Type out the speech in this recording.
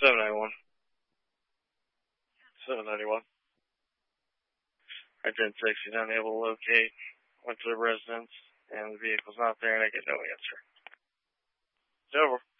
791. 791. I did 60, unable to locate. Went to the residence, and the vehicle's not there, and I get no answer. It's over.